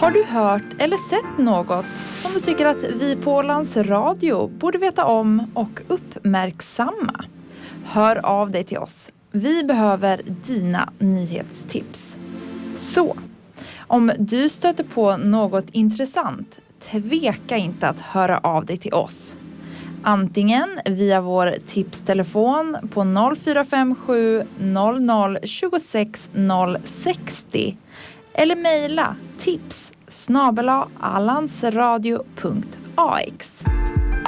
Har du hört eller sett något som du tycker att vi på Ålands Radio borde veta om och uppmärksamma? Hör av dig till oss. Vi behöver dina nyhetstips. Så, om du stöter på något intressant, tveka inte att höra av dig till oss. Antingen via vår tipstelefon på 0457 00 26 060 eller mejla tips@allandsradio.ax.